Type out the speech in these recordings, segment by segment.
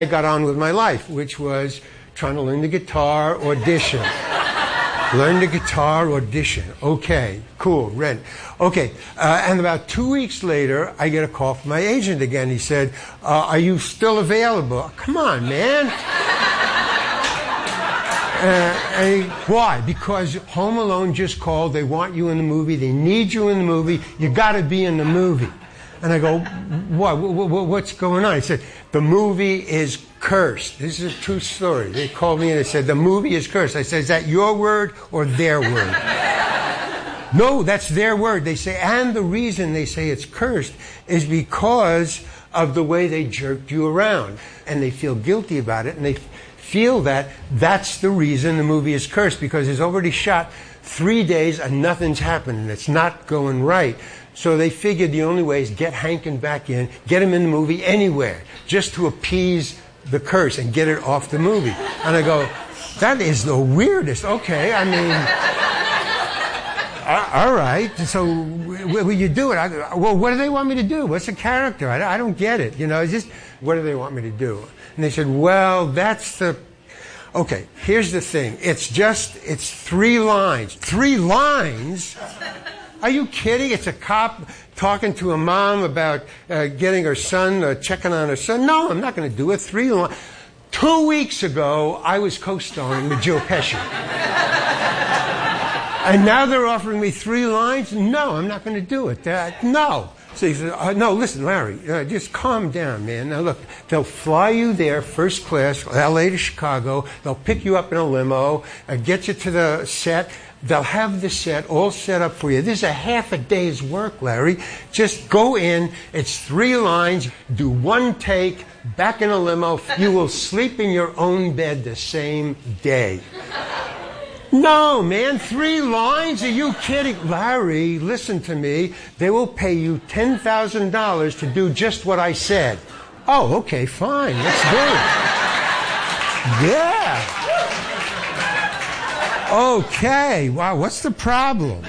I got on with my life, which was trying to learn the guitar, audition. Learn the guitar, audition. Okay, cool, rent. Okay, and about 2 weeks later, I get a call from my agent again. He said, are you still available? Come on, man. Why? Because Home Alone just called. They want you in the movie. They need you in the movie. You got to be in the movie. And I go, what? What's going on? He said, the movie is cursed. This is a true story. They called me and they said, the movie is cursed. I said, is that your word or their word? No, that's their word. They say, and the reason they say it's cursed is because of the way they jerked you around. And they feel guilty about it, and they feel that that's the reason the movie is cursed, because it's already shot 3 days and nothing's happened, and it's not going right. So they figured the only way is get Hankin back in, get him in the movie anywhere, just to appease the curse and get it off the movie. And I go, that is the weirdest. Okay, I mean, all right. So will you do it? I go, well, what do they want me to do? What's the character? I don't get it. You know, it's just, what do they want me to do? And they said, well, that's the... Okay, here's the thing. It's 3 lines. 3 lines? Are you kidding? It's a cop talking to a mom about getting her son, checking on her son. No, I'm not going to do it. 3 lines. 2 weeks ago, I was co-starring with Joe Pesci. And now they're offering me 3 lines? No, I'm not going to do it. No. So he said, no, listen, Larry, just calm down, man. Now, look, they'll fly you there first class, L.A. to Chicago. They'll pick you up in a limo, get you to the set. They'll have the set all set up for you. This is a half a day's work, Larry. Just go in. It's 3 lines. Do 1 take. Back in a limo. You will sleep in your own bed the same day. No, man. 3 lines? Are you kidding? Larry, listen to me. They will pay you $10,000 to do just what I said. Oh, okay, fine. Let's do it. Yeah. Okay, wow, what's the problem?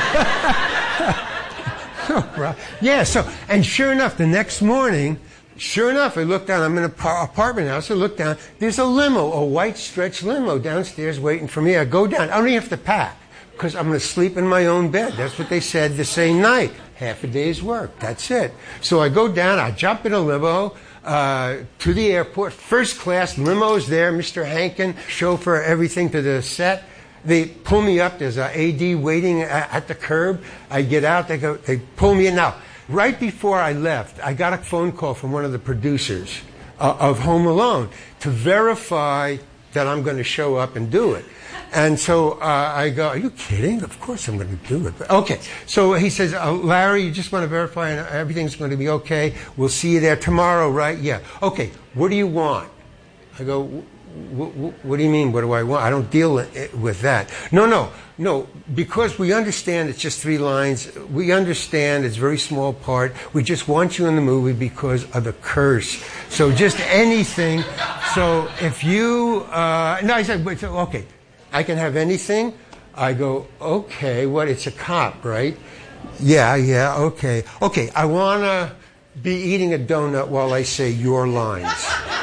Yeah, so, and sure enough, the next morning, I look down, I'm in an apartment house, I look down, there's a limo, a white stretch limo downstairs waiting for me. I go down, I don't even have to pack, because I'm going to sleep in my own bed. That's what they said the same night. Half a day's work, that's it. So I go down, I jump in a limo, to the airport, first class, limo's there, Mr. Hankin, chauffeur, everything to the set. They pull me up. There's an AD waiting at the curb. I get out. They pull me in. Now, right before I left, I got a phone call from one of the producers of Home Alone to verify that I'm going to show up and do it. And so I go, are you kidding? Of course I'm going to do it. Okay. So he says, Larry, you just want to verify and everything's going to be okay. We'll see you there tomorrow, right? Yeah. Okay. What do you want? I go, what do you mean, what do I want? I don't deal with that. No, because we understand it's just 3 lines. We understand it's a very small part. We just want you in the movie because of the curse. So just anything. So if you, no, I said, wait, okay, I can have anything? I go, okay, what, it's a cop, right? Yeah, okay. Okay, I want to be eating a donut while I say your lines.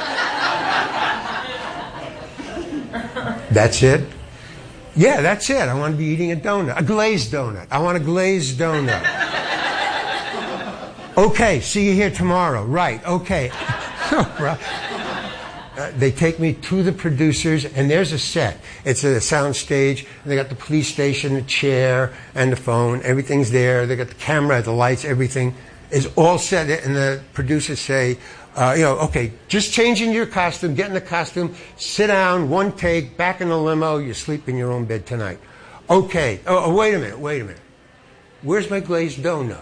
That's it? Yeah, that's it. I want to be eating a donut. A glazed donut. I want a glazed donut. Okay, see you here tomorrow. Right, okay. They take me to the producers, and there's a set. It's a sound stage. They got the police station, the chair, and the phone. Everything's there. They got the camera, the lights, everything is all set. And the producers say, okay, just change into your costume, get in the costume, sit down, 1 take, back in the limo, you sleep in your own bed tonight. Okay. Oh, wait a minute. Where's my glazed donut?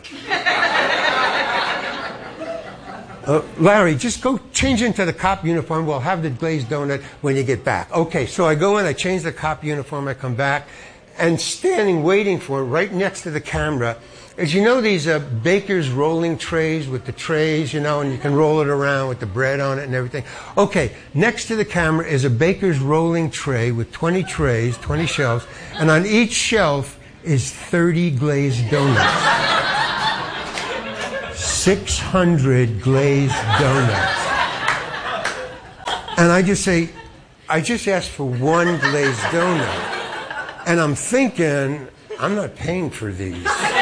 Larry, just go change into the cop uniform. We'll have the glazed donut when you get back. Okay, so I go in, I change the cop uniform, I come back, and standing waiting for it right next to the camera is, these baker's rolling trays with the trays, and you can roll it around with the bread on it and everything. Okay, next to the camera is a baker's rolling tray with 20 trays, 20 shelves, and on each shelf is 30 glazed donuts. 600 glazed donuts. And I just say, I just asked for one glazed donut. And I'm thinking, I'm not paying for these.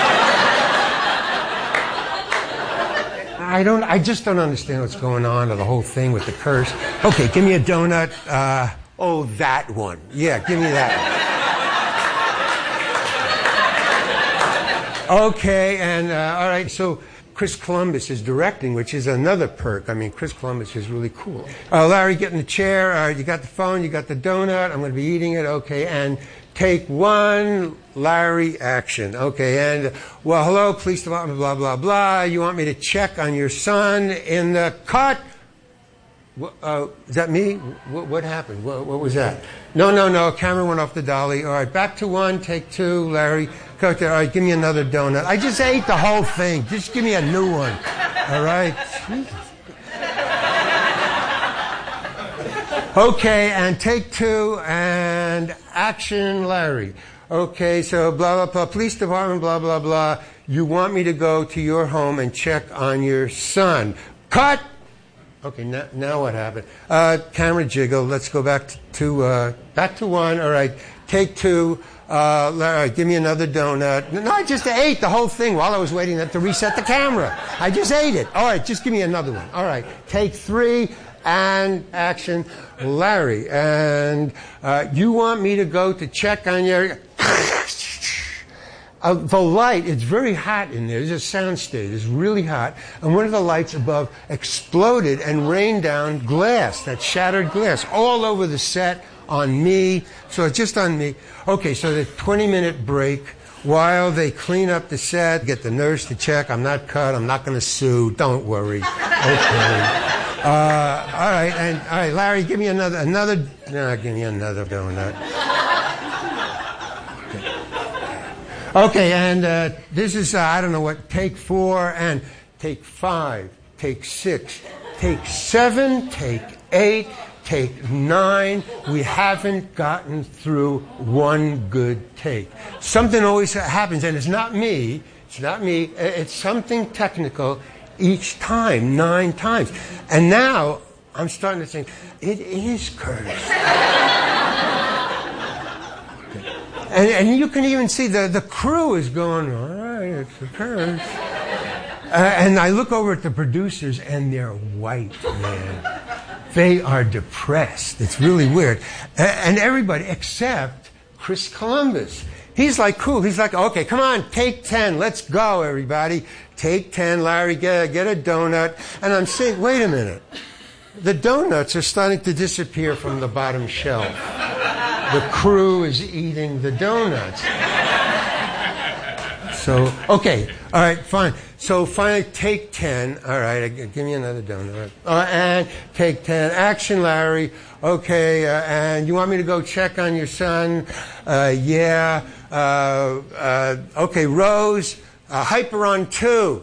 I just don't understand what's going on, or the whole thing with the curse. Okay, give me a donut. Oh, that one. Yeah, give me that one. Okay, and all right, so Chris Columbus is directing, which is another perk. I mean, Chris Columbus is really cool. Larry, get in the chair. You got the phone, you got the donut. I'm going to be eating it. Okay, and take one, Larry, action. Okay, and, well, hello, police department, blah, blah, blah. You want me to check on your son in the cut? Is that me? What happened? What was that? No. Camera went off the dolly. All right, back to one, take two, Larry. Cut there. All right, give me another donut. I just ate the whole thing. Just give me a new one. All right? Okay, and take two, and action, Larry. Okay, so blah, blah, blah, police department, blah, blah, blah. You want me to go to your home and check on your son. Cut! Okay, now what happened? Camera jiggle. Let's go back to one. All right, take two. Larry, give me another donut. No, I just ate the whole thing while I was waiting to reset the camera. I just ate it. All right, just give me another one. All right, take three. And action, Larry. And you want me to go to check on your... the light, it's very hot in there. There's a sound stage. It's really hot. And one of the lights above exploded and rained down glass, that shattered glass, all over the set, on me. So it's just on me. Okay, so the 20-minute break while they clean up the set, get the nurse to check. I'm not cut. I'm not going to sue. Don't worry. Okay. All right, Larry, give me another. No, give me another donut. Okay, and this is I don't know what. Take 4 and take 5, take 6, take 7, take 8, take 9. We haven't gotten through one good take. Something always happens, and it's not me. It's not me. It's something technical. Each time, 9 times. And now, I'm starting to think, it is cursed. And you can even see the crew is going, all right, it's a curse. And I look over at the producers, and they're white, man. They are depressed. It's really weird. And everybody, except Chris Columbus. He's like cool. He's like, okay, come on, take 10. Let's go, everybody. Take 10, Larry, get a donut. And I'm saying, wait a minute. The donuts are starting to disappear from the bottom shelf. The crew is eating the donuts. So, okay, all right, fine. So finally, take 10. All right, give me another donut. And take 10. Action, Larry. Okay, and you want me to go check on your son? Yeah. Okay, Rose, hyper on 2.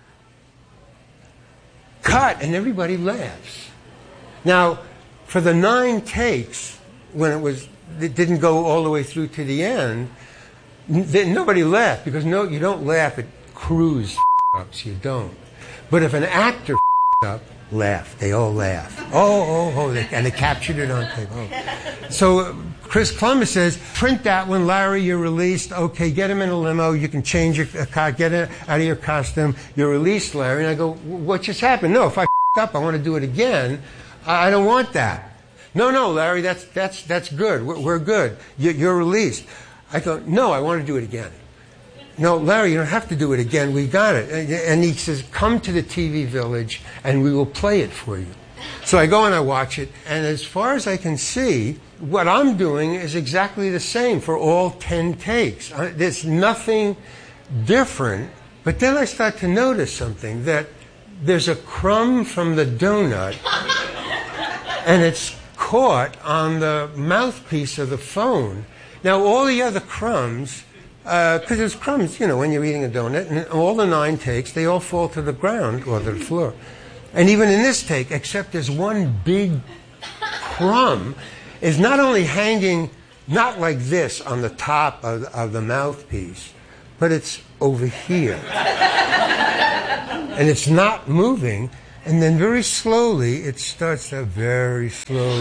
Cut, and everybody laughs. Now, for the 9 takes, when it didn't go all the way through to the end, nobody laughed, because you don't laugh at cruise ups, you don't. But if an actor up, laugh. They all laugh. And they captured it on tape. Oh. So Chris Columbus says, print that one, Larry, you're released. Okay, get him in a limo. You can change your get it out of your costume. You're released, Larry. And I go, what just happened? No, if I up, I want to do it again. I don't want that. No, Larry, that's good. We're good. You're released. I go, no, I want to do it again. No, Larry, you don't have to do it again. We got it. And he says, come to the TV Village and we will play it for you. So I go and I watch it. And as far as I can see, what I'm doing is exactly the same for all 10 takes. There's nothing different. But then I start to notice something, that there's a crumb from the donut and it's caught on the mouthpiece of the phone. Now, all the other crumbs, because there's crumbs, when you're eating a donut, and all the 9 takes, they all fall to the ground or to the floor. And even in this take, except there's one big crumb, is not only hanging, not like this on the top of the mouthpiece, but it's over here. And it's not moving. And then very slowly, it starts to very slowly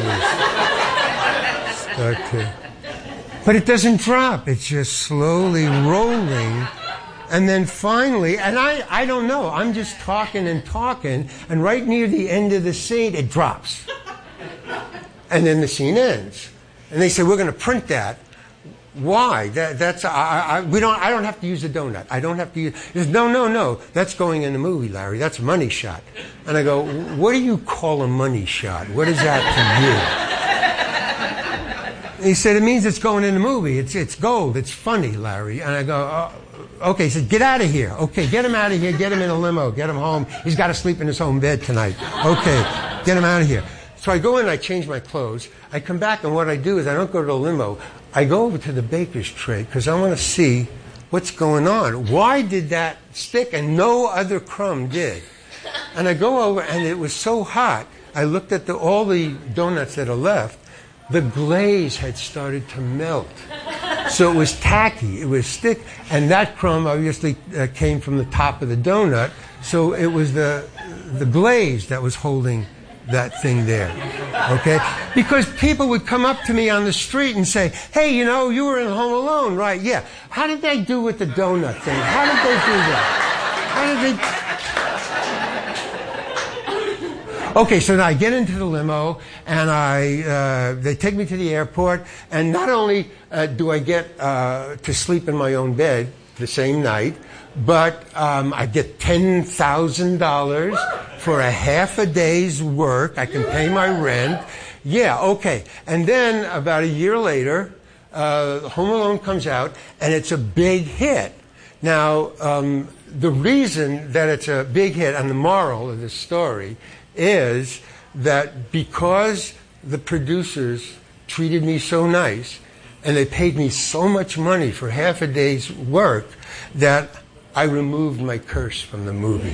start to... But it doesn't drop. It's just slowly rolling. And then finally, and I don't know, I'm just talking, and right near the end of the scene, it drops. And then the scene ends. And they say, we're going to print that. Why? I don't have to use a donut. I don't have to use... He says, no. That's going in the movie, Larry. That's a money shot. And I go, what do you call a money shot? What is that to you? He said, it means it's going in the movie. It's gold. It's funny, Larry. And I go, okay. He said, get out of here. Okay, get him out of here. Get him in a limo. Get him home. He's got to sleep in his home bed tonight. Okay, get him out of here. So I go in, I change my clothes. I come back, and what I do is I don't go to the limo. I go over to the baker's tray because I want to see what's going on. Why did that stick and no other crumb did? And I go over, and it was so hot. I looked at all the donuts that are left. The glaze had started to melt. So it was tacky. It was thick. And that crumb obviously came from the top of the donut. So it was the glaze that was holding that thing there. Okay? Because people would come up to me on the street and say, hey, you were in Home Alone, right? Yeah. How did they do with the donut thing? How did they do that? How did they... Okay, so now I get into the limo, and they take me to the airport, and not only do I get to sleep in my own bed the same night, but I get $10,000 for a half a day's work. I can pay my rent. Yeah, okay. And then about a year later, Home Alone comes out, and it's a big hit. Now, the reason that it's a big hit, and the moral of this story, is that because the producers treated me so nice and they paid me so much money for half a day's work that I removed my curse from the movie.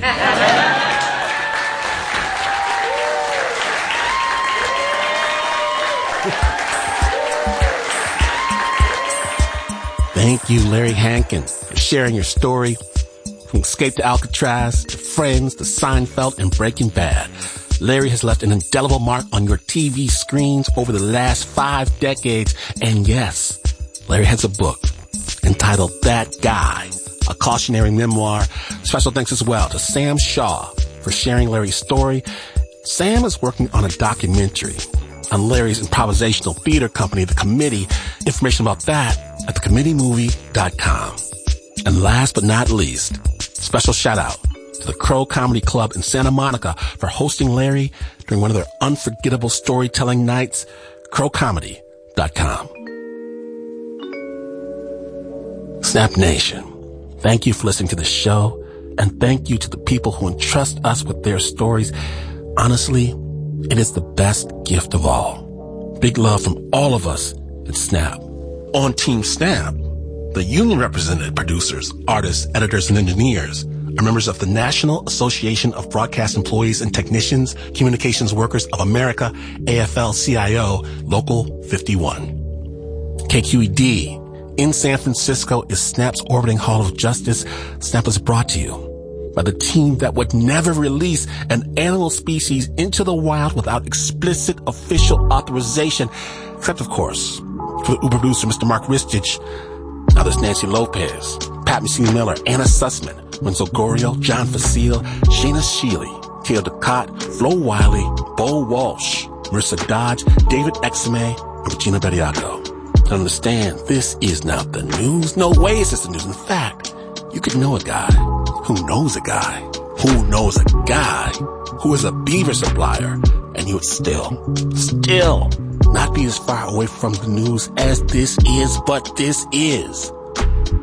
Thank you, Larry Hankin, for sharing your story. From Escape to Alcatraz, to Friends, to Seinfeld, and Breaking Bad, Larry has left an indelible mark on your TV screens over the last 5 decades. And yes, Larry has a book entitled That Guy, a cautionary memoir. Special thanks as well to Sam Shaw for sharing Larry's story. Sam is working on a documentary on Larry's improvisational theater company, The Committee. Information about that at thecommitteemovie.com. And last but not least, special shout out to the Crow Comedy Club in Santa Monica for hosting Larry during one of their unforgettable storytelling nights. crowcomedy.com. Snap Nation, thank you for listening to the show, and thank you to the people who entrust us with their stories. Honestly, it is the best gift of all. Big love from all of us at Snap. On Team Snap, the union-represented producers, artists, editors, and engineers are members of the National Association of Broadcast Employees and Technicians, Communications Workers of America, AFL-CIO, Local 51. KQED in San Francisco is Snap's orbiting Hall of Justice. Snap is brought to you by the team that would never release an animal species into the wild without explicit official authorization, except, of course, for the Uber producer, Mr. Mark Ristich. Now there's Nancy Lopez, Pat Mesiti-Miller, Anna Sussman, Renzo Gorio, John Facile, Shayna Shealy, Kale Ducat, Flo Wiley, Bo Walsh, Marissa Dodge, David Exame, and Regina Bediaco. Understand, this is not the news. No way is this the news. In fact, you could know a guy who knows a guy who knows a guy who is a beaver supplier, and you would still not be as far away from the news as this is, but this is